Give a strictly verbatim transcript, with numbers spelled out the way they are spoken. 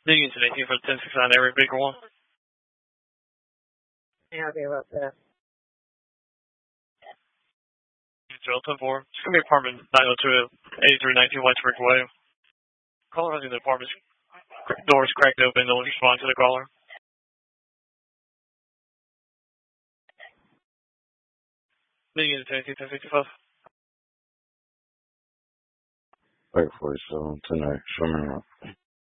Digging to eighteen for the ten sixty-nine area, Baker one. Yeah, okay, about that. zero ten four. It's going to be apartment nine oh two, eighty-three nineteen Whitesburg Way. Caller has the apartment's doors cracked open. No one respond to the caller. Digging to eighteen ten sixty-five. Wait for it, so tonight, show me out.